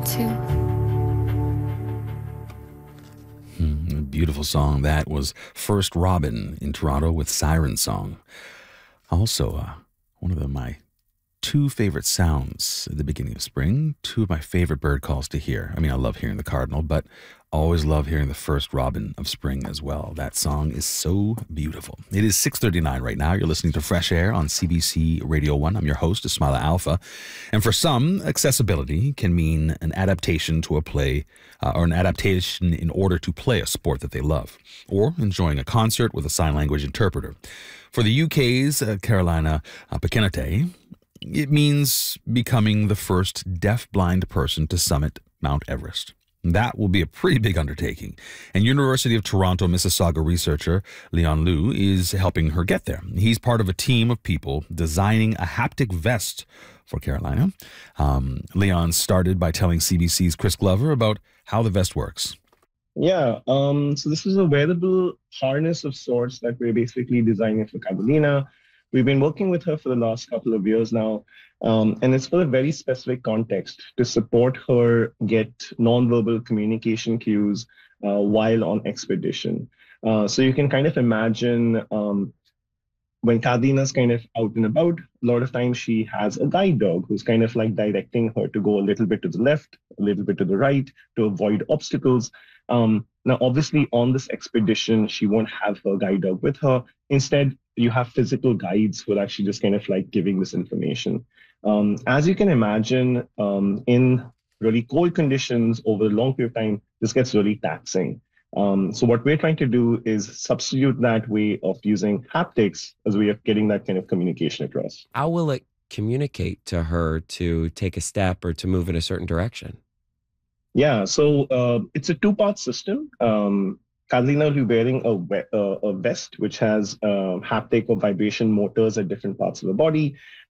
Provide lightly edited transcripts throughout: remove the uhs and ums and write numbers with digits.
too. Beautiful song. That was First Robin in Toronto with Siren Song. Also, one of my two favorite sounds at the beginning of spring, two of my favorite bird calls to hear. I mean, I love hearing the cardinal, but always love hearing the first robin of spring as well. That song is so beautiful. It is 6:39 right now. You're listening to Fresh Air on CBC Radio 1. I'm your host, Ismaila Alfa. And for some, accessibility can mean an adaptation to a play or an adaptation in order to play a sport that they love, or enjoying a concert with a sign language interpreter. For the UK's Carolina Pakinate, it means becoming the first deaf-blind person to summit Mount Everest. That will be a pretty big undertaking. And University of Toronto Mississauga researcher Leon Liu is helping her get there. He's part of a team of people designing a haptic vest for Carolina. Leon started by telling CBC's Chris Glover about how the vest works. Yeah, so this is a wearable harness of sorts that we're basically designing for Carolina. We've been working with her for the last couple of years now, and it's for a very specific context to support her get nonverbal communication cues while on expedition. So you can kind of imagine when Carolina's kind of out and about, a lot of times she has a guide dog who's kind of like directing her to go a little bit to the left, a little bit to the right to avoid obstacles. Now, obviously, on this expedition, she won't have her guide dog with her. Instead, you have physical guides who are actually just kind of like giving this information. As you can imagine, in really cold conditions over a long period of time, this gets really taxing. So what we're trying to do is substitute that way of using haptics as a way of getting that kind of communication across. How will it communicate to her to take a step or to move in a certain direction? Yeah, so it's a two-part system. Carolina will be wearing a vest which has haptic or vibration motors at different parts of the body.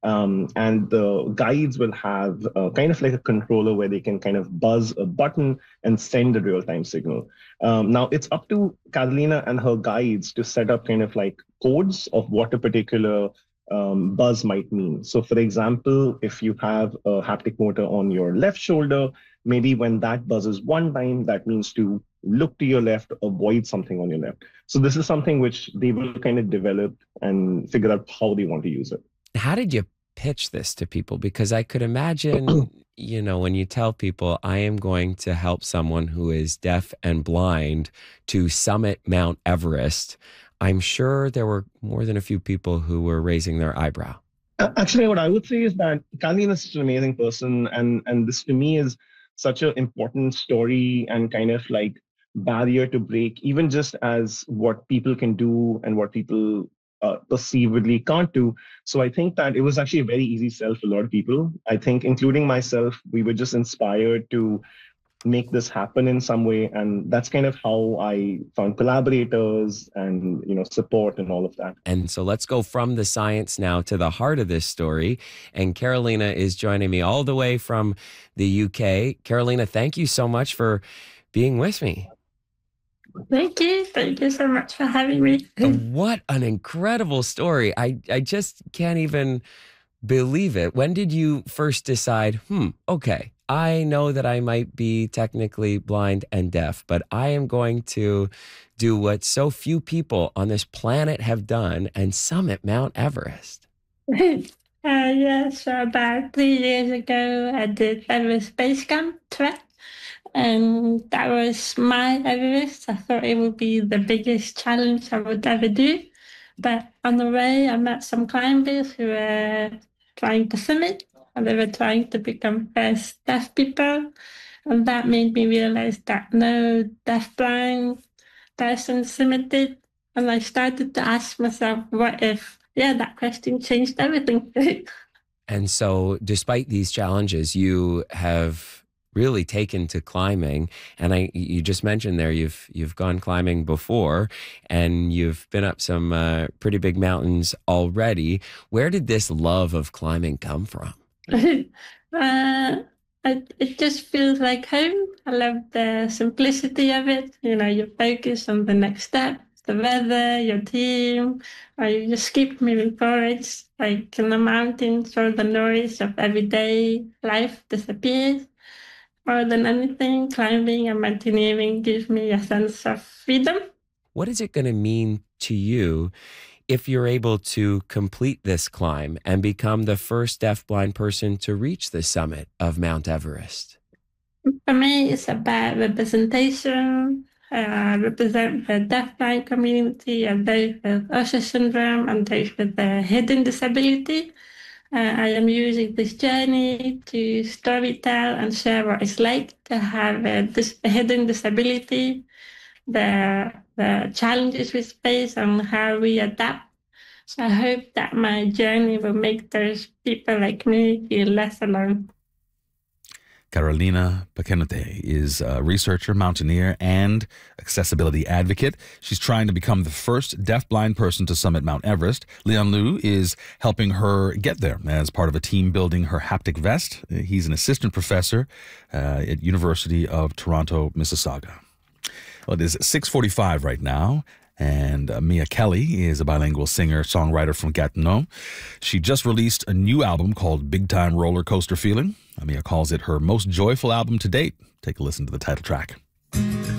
And the guides will have kind of like a controller where they can kind of buzz a button and send a real-time signal. Now, it's up to Carolina and her guides to set up kind of like codes of what a particular buzz might mean. So, for example, if you have a haptic motor on your left shoulder, maybe when that buzzes one time, that means to look to your left, avoid something on your left. So this is something which they will kind of develop and figure out how they want to use it. How did you pitch this to people? Because I could imagine, when you tell people, I am going to help someone who is deaf and blind to summit Mount Everest, I'm sure there were more than a few people who were raising their eyebrow. Actually, what I would say is that Carolina is such an amazing person. And this to me is such an important story and kind of like barrier to break, even just as what people can do and what people perceivedly can't do. So I think that it was actually a very easy sell for a lot of people. I think, including myself, we were just inspired to make this happen in some way. And that's kind of how I found collaborators and, support and all of that. And so let's go from the science now to the heart of this story. And Carolina is joining me all the way from the UK. Carolina, thank you so much for being with me. Thank you. Thank you so much for having me. What an incredible story. I just can't even believe it. When did you first decide, okay, I know that I might be technically blind and deaf, but I am going to do what so few people on this planet have done and summit Mount Everest? So about 3 years ago, I did Everest Base Camp trek. And that was my Everest. I thought it would be the biggest challenge I would ever do. But on the way, I met some climbers who were trying to summit, and they were trying to become first deaf people. And that made me realize that no deaf-blind person summited. And I started to ask myself, what if, that question changed everything. And so despite these challenges, you have really taken to climbing. And you just mentioned there, you've gone climbing before and you've been up some pretty big mountains already. Where did this love of climbing come from? It just feels like home. I love the simplicity of it. You focus on the next step, the weather, your team, or you just keep moving forward. Like in the mountains, all the noise of everyday life disappears. More than anything, climbing and mountaineering gives me a sense of freedom. What is it going to mean to you if you're able to complete this climb and become the first deafblind person to reach the summit of Mount Everest? For me, it's about representation, represent the deafblind community and those with Usher syndrome and those with the hidden disability. I am using this journey to storytell and share what it's like to have a hidden disability, the challenges we face and how we adapt. So I hope that my journey will make those people like me feel less alone. Carolina Paquenote is a researcher, mountaineer, and accessibility advocate. She's trying to become the first deafblind person to summit Mount Everest. Leon Liu is helping her get there as part of a team building her haptic vest. He's an assistant professor at University of Toronto, Mississauga. Well, it is 6:45 right now. And Mia Kelly is a bilingual singer-songwriter from Gatineau. She just released a new album called Big Time Roller Coaster Feeling. Mia calls it her most joyful album to date. Take a listen to the title track.